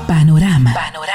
Panorama.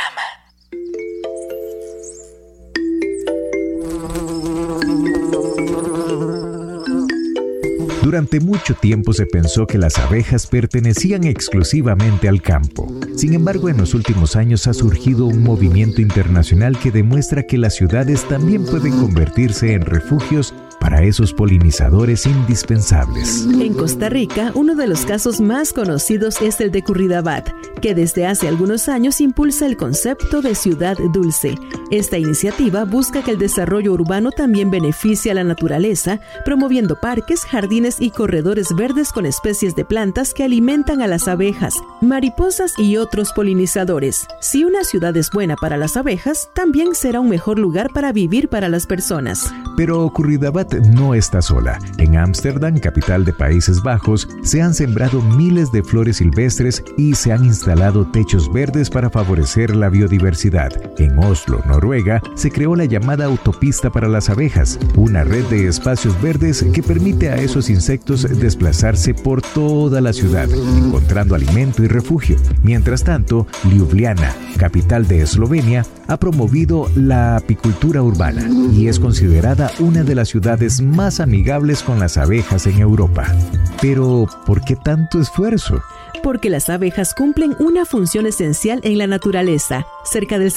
Durante mucho tiempo se pensó que las abejas pertenecían exclusivamente al campo. Sin embargo, en los últimos años ha surgido un movimiento internacional que demuestra que las ciudades también pueden convertirse en refugios para esos polinizadores indispensables. En Costa Rica, uno de los casos más conocidos es el de Curridabat, que desde hace algunos años impulsa el concepto de ciudad dulce. Esta iniciativa busca que el desarrollo urbano también beneficie a la naturaleza, promoviendo parques, jardines y corredores verdes con especies de plantas que alimentan a las abejas, mariposas y otros polinizadores. Si una ciudad es buena para las abejas, también será un mejor lugar para vivir para las personas. Pero Curridabat no está sola. En Ámsterdam, capital de Países Bajos, se han sembrado miles de flores silvestres y se han instalado techos verdes para favorecer la biodiversidad. En Oslo, Noruega, se creó la llamada Autopista para las Abejas, una red de espacios verdes que permite a esos insectos desplazarse por toda la ciudad, encontrando alimento y refugio. Mientras tanto, Ljubljana, capital de Eslovenia, ha promovido la apicultura urbana y es considerada una de las ciudades más amigables con las abejas en Europa. Pero, ¿por qué tanto esfuerzo? Porque las abejas cumplen una función esencial en la naturaleza. Cerca del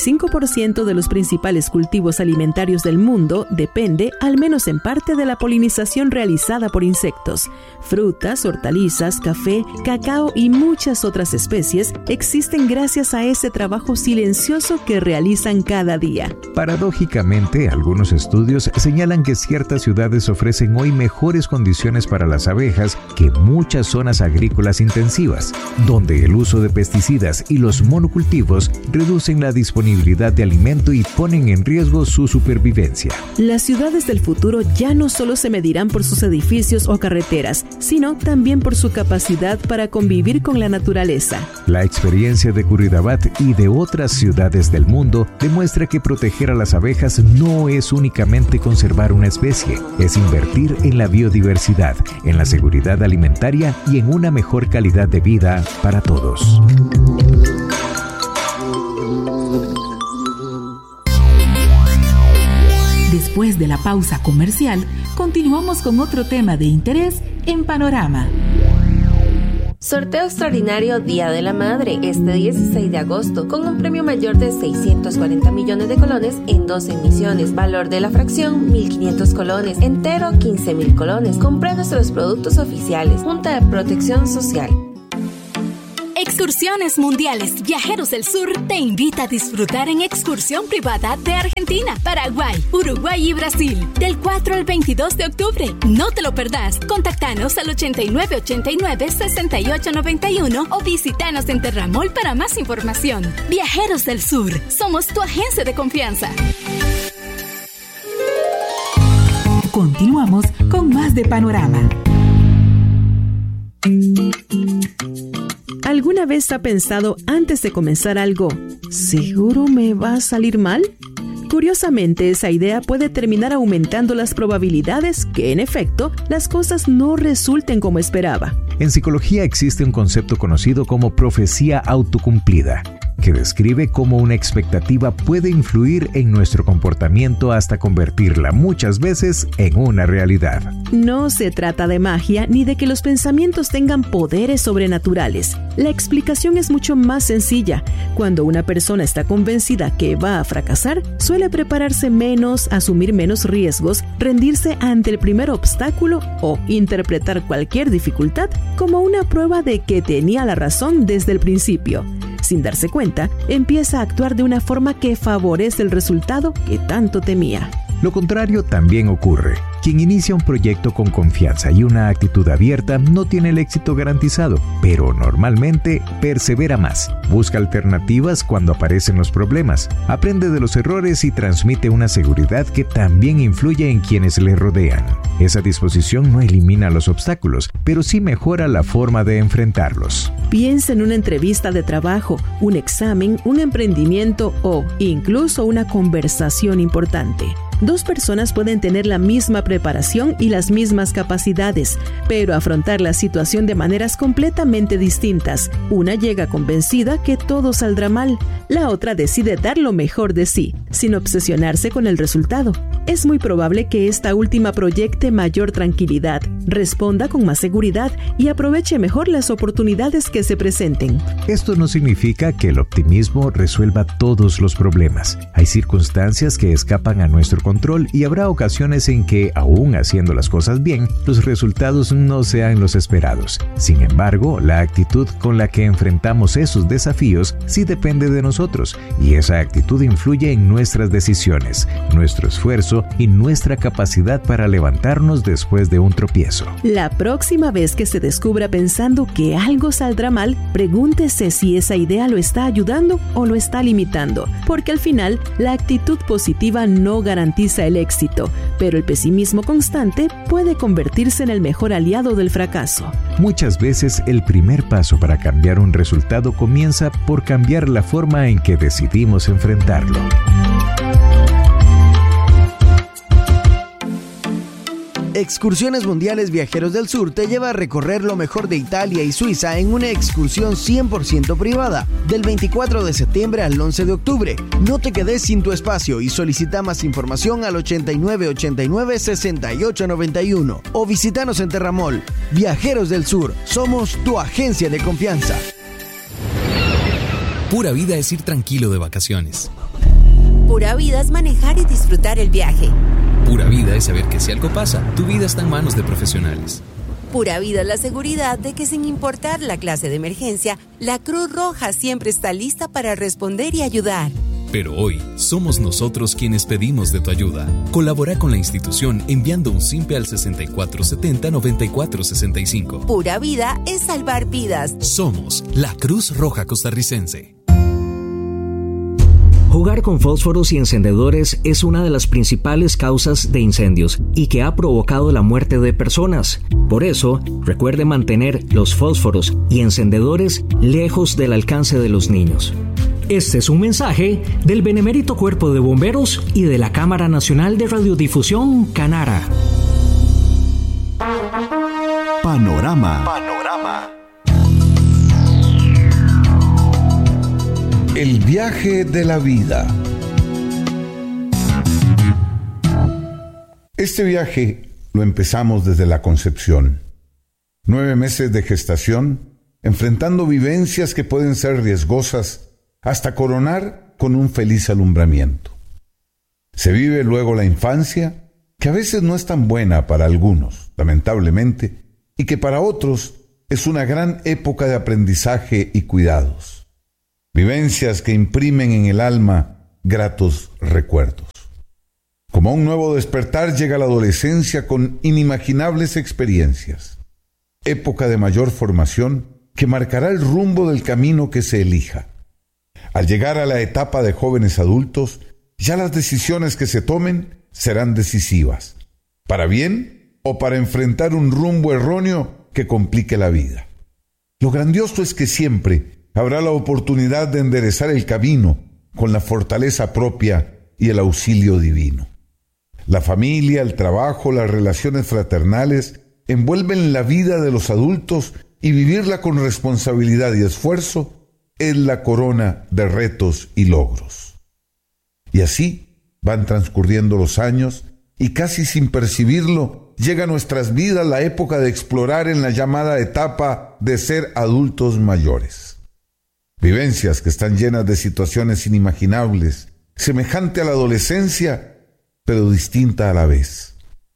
75% de los principales cultivos alimentarios del mundo depende, al menos en parte, de la polinización realizada por insectos. Frutas, hortalizas, café, cacao y muchas otras especies existen gracias a ese trabajo silencioso que realizan cada día. Paradójicamente, algunos estudios señalan que ciertas ciudades ofrecen hoy mejores condiciones para las abejas que muchas zonas agrícolas intensivas, donde el uso de pesticidas y los monocultivos reducen la disponibilidad de alimento y ponen en riesgo su supervivencia. Las ciudades del futuro ya no solo se medirán por sus edificios o carreteras, sino también por su capacidad para convivir con la naturaleza. La experiencia de Curridabat y de otras ciudades del mundo demuestra que proteger a las abejas no es únicamente conservar una especie, es invertir en la biodiversidad, en la seguridad alimentaria y en una mejor calidad de vida para todos. Después de la pausa comercial, continuamos con otro tema de interés en Panorama. Sorteo extraordinario Día de la Madre, este 16 de agosto, con un premio mayor de 640 millones de colones en 12 emisiones. Valor de la fracción, 1.500 colones. Entero, 15.000 colones. Compra nuestros productos oficiales. Junta de Protección Social. Excursiones Mundiales Viajeros del Sur te invita a disfrutar en excursión privada de Argentina, Paraguay, Uruguay y Brasil del 4 al 22 de octubre. No te lo perdás. Contactanos al 8989-6891 o visítanos en Terramol para más información. Viajeros del Sur, somos tu agencia de confianza. Continuamos con más de Panorama. ¿Alguna vez ha pensado antes de comenzar algo, ¿seguro me va a salir mal? Curiosamente, esa idea puede terminar aumentando las probabilidades que, en efecto, las cosas no resulten como esperaba. En psicología existe un concepto conocido como profecía autocumplida, que describe cómo una expectativa puede influir en nuestro comportamiento hasta convertirla muchas veces en una realidad. No se trata de magia ni de que los pensamientos tengan poderes sobrenaturales. La explicación es mucho más sencilla. Cuando una persona está convencida que va a fracasar, suele prepararse menos, asumir menos riesgos, rendirse ante el primer obstáculo o interpretar cualquier dificultad como una prueba de que tenía la razón desde el principio. Sin darse cuenta, empieza a actuar de una forma que favorece el resultado que tanto temía. Lo contrario también ocurre. Quien inicia un proyecto con confianza y una actitud abierta no tiene el éxito garantizado, pero normalmente persevera más. Busca alternativas cuando aparecen los problemas, aprende de los errores y transmite una seguridad que también influye en quienes le rodean. Esa disposición no elimina los obstáculos, pero sí mejora la forma de enfrentarlos. Piensa en una entrevista de trabajo, un examen, un emprendimiento o incluso una conversación importante. Dos personas pueden tener la misma preparación y las mismas capacidades, pero afrontar la situación de maneras completamente distintas. Una llega convencida que todo saldrá mal, la otra decide dar lo mejor de sí, sin obsesionarse con el resultado. Es muy probable que esta última proyecte mayor tranquilidad, responda con más seguridad y aproveche mejor las oportunidades que se presenten. Esto no significa que el optimismo resuelva todos los problemas. Hay circunstancias que escapan a nuestro control y habrá ocasiones en que, aún haciendo las cosas bien, los resultados no sean los esperados. Sin embargo, la actitud con la que enfrentamos esos desafíos sí depende de nosotros, y esa actitud influye en nuestras decisiones, nuestro esfuerzo y nuestra capacidad para levantarnos después de un tropiezo. La próxima vez que se descubra pensando que algo saldrá mal, pregúntese si esa idea lo está ayudando o lo está limitando, porque al final la actitud positiva no garantiza el éxito, pero el pesimismo constante puede convertirse en el mejor aliado del fracaso. Muchas veces el primer paso para cambiar un resultado comienza por cambiar la forma en que decidimos enfrentarlo. Excursiones Mundiales Viajeros del Sur te lleva a recorrer lo mejor de Italia y Suiza en una excursión 100% privada, del 24 de septiembre al 11 de octubre. No te quedes sin tu espacio y solicita más información al 8989-6891 o visítanos en Terramol. Viajeros del Sur, somos tu agencia de confianza. Pura vida es ir tranquilo de vacaciones. Pura vida es manejar y disfrutar el viaje. Pura vida es saber que si algo pasa, tu vida está en manos de profesionales. Pura vida es la seguridad de que sin importar la clase de emergencia, la Cruz Roja siempre está lista para responder y ayudar. Pero hoy, somos nosotros quienes pedimos de tu ayuda. Colabora con la institución enviando un simpe al 6470-9465. Pura vida es salvar vidas. Somos la Cruz Roja Costarricense. Jugar con fósforos y encendedores es una de las principales causas de incendios y que ha provocado la muerte de personas. Por eso, recuerde mantener los fósforos y encendedores lejos del alcance de los niños. Este es un mensaje del Benemérito Cuerpo de Bomberos y de la Cámara Nacional de Radiodifusión, Canara. Panorama. El viaje de la vida. Este viaje lo empezamos desde la concepción. 9 meses de gestación, enfrentando vivencias que pueden ser riesgosas, hasta coronar con un feliz alumbramiento. Se vive luego la infancia, que a veces no es tan buena para algunos, lamentablemente, y que para otros es una gran época de aprendizaje y cuidados. Vivencias que imprimen en el alma gratos recuerdos. Como un nuevo despertar llega la adolescencia con inimaginables experiencias. Época de mayor formación que marcará el rumbo del camino que se elija. Al llegar a la etapa de jóvenes adultos, ya las decisiones que se tomen serán decisivas, para bien o para enfrentar un rumbo erróneo que complique la vida. Lo grandioso es que siempre habrá la oportunidad de enderezar el camino con la fortaleza propia y el auxilio divino. La familia, el trabajo, las relaciones fraternales envuelven la vida de los adultos y vivirla con responsabilidad y esfuerzo es la corona de retos y logros. Y así van transcurriendo los años y casi sin percibirlo llega a nuestras vidas la época de explorar en la llamada etapa de ser adultos mayores. Vivencias que están llenas de situaciones inimaginables, semejante a la adolescencia, pero distinta a la vez.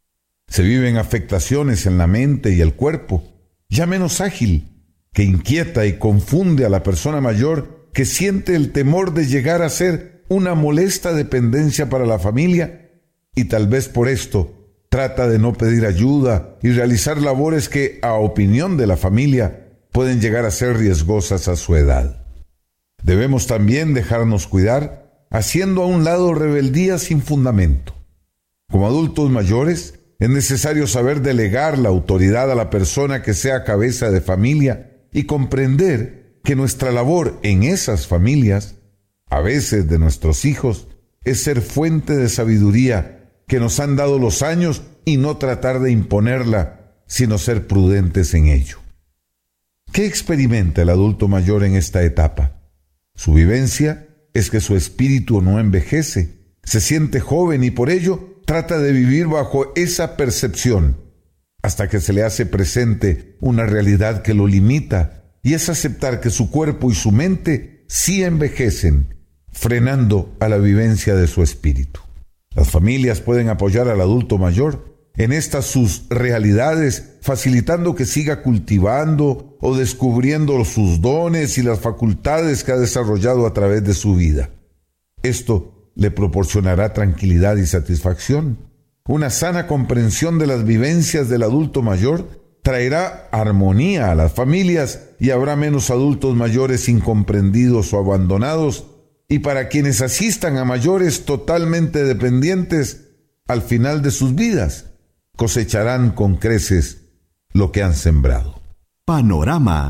Se viven afectaciones en la mente y el cuerpo, ya menos ágil, que inquieta y confunde a la persona mayor que siente el temor de llegar a ser una molesta dependencia para la familia y tal vez por esto trata de no pedir ayuda y realizar labores que, a opinión de la familia, pueden llegar a ser riesgosas a su edad. Debemos también dejarnos cuidar, haciendo a un lado rebeldía sin fundamento. Como adultos mayores, es necesario saber delegar la autoridad a la persona que sea cabeza de familia y comprender que nuestra labor en esas familias, a veces de nuestros hijos, es ser fuente de sabiduría que nos han dado los años y no tratar de imponerla, sino ser prudentes en ello. ¿Qué experimenta el adulto mayor en esta etapa? Su vivencia es que su espíritu no envejece, se siente joven y por ello trata de vivir bajo esa percepción, hasta que se le hace presente una realidad que lo limita, y es aceptar que su cuerpo y su mente sí envejecen, frenando a la vivencia de su espíritu. Las familias pueden apoyar al adulto mayor en estas sus realidades, facilitando que siga cultivando o descubriendo sus dones y las facultades que ha desarrollado a través de su vida. Esto le proporcionará tranquilidad y satisfacción. Una sana comprensión de las vivencias del adulto mayor traerá armonía a las familias y habrá menos adultos mayores incomprendidos o abandonados, y para quienes asistan a mayores totalmente dependientes, al final de sus vidas, cosecharán con creces lo que han sembrado. Panorama.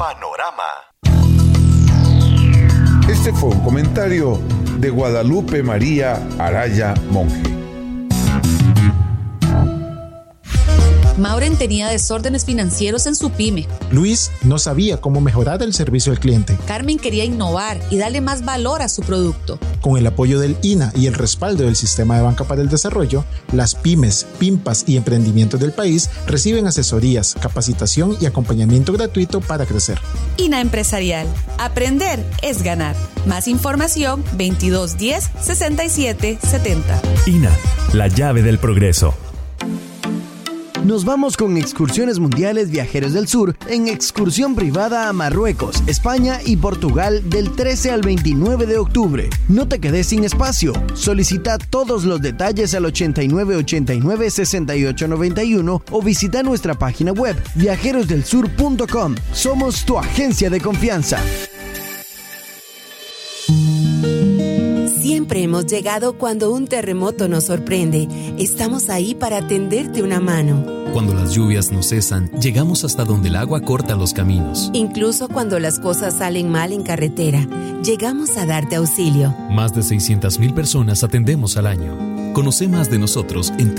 Este fue un comentario de Guadalupe María Araya Monge. Mauren tenía desórdenes financieros en su pyme. Luis no sabía cómo mejorar el servicio al cliente. Carmen quería innovar y darle más valor a su producto. Con el apoyo del INA y el respaldo del Sistema de Banca para el Desarrollo, las pymes, PIMPAS y emprendimientos del país reciben asesorías, capacitación y acompañamiento gratuito para crecer. INA Empresarial. Aprender es ganar. Más información 2210 67 70. INA, la llave del progreso. Nos vamos con Excursiones Mundiales Viajeros del Sur en excursión privada a Marruecos, España y Portugal del 13 al 29 de octubre. No te quedes sin espacio. Solicita todos los detalles al 8989-6891 o visita nuestra página web viajerosdelsur.com. Somos tu agencia de confianza. Siempre hemos llegado cuando un terremoto nos sorprende. Estamos ahí para tenderte una mano. Cuando las lluvias no cesan, llegamos hasta donde el agua corta los caminos. Incluso cuando las cosas salen mal en carretera, llegamos a darte auxilio. Más de 600,000 personas atendemos al año. Conoce más de nosotros en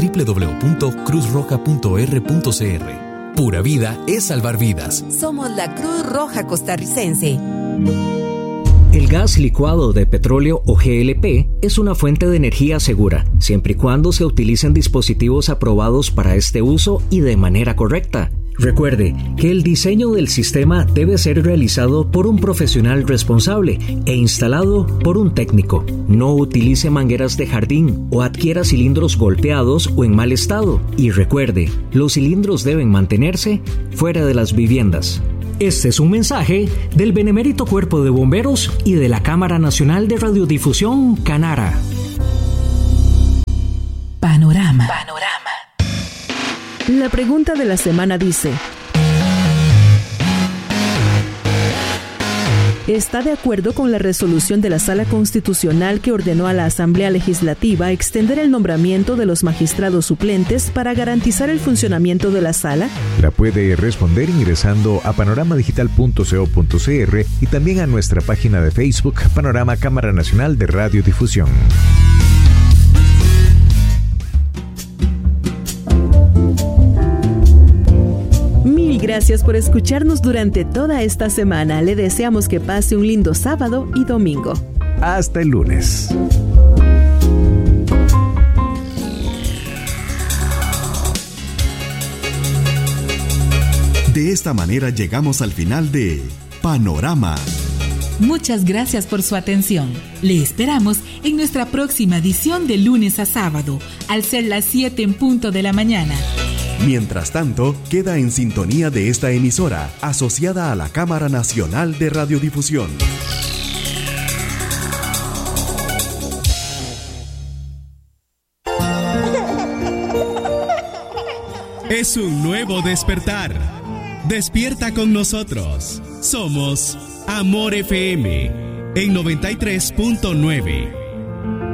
www.cruzroja.r.cr. Pura vida es salvar vidas. Somos la Cruz Roja Costarricense. El gas licuado de petróleo o GLP es una fuente de energía segura, siempre y cuando se utilicen dispositivos aprobados para este uso y de manera correcta. Recuerde que el diseño del sistema debe ser realizado por un profesional responsable e instalado por un técnico. No utilice mangueras de jardín o adquiera cilindros golpeados o en mal estado. Y recuerde, los cilindros deben mantenerse fuera de las viviendas. Este es un mensaje del Benemérito Cuerpo de Bomberos y de la Cámara Nacional de Radiodifusión, Canara. Panorama. La pregunta de la semana dice: ¿está de acuerdo con la resolución de la Sala Constitucional que ordenó a la Asamblea Legislativa extender el nombramiento de los magistrados suplentes para garantizar el funcionamiento de la Sala? La puede responder ingresando a panoramadigital.co.cr y también a nuestra página de Facebook Panorama Cámara Nacional de Radiodifusión. Gracias por escucharnos durante toda esta semana. Le deseamos que pase un lindo sábado y domingo. Hasta el lunes. De esta manera llegamos al final de Panorama. Muchas gracias por su atención. Le esperamos en nuestra próxima edición de lunes a sábado, al ser las 7 en punto de la mañana. Mientras tanto, queda en sintonía de esta emisora, asociada a la Cámara Nacional de Radiodifusión. Es un nuevo despertar. Despierta con nosotros. Somos Amor FM en 93.9.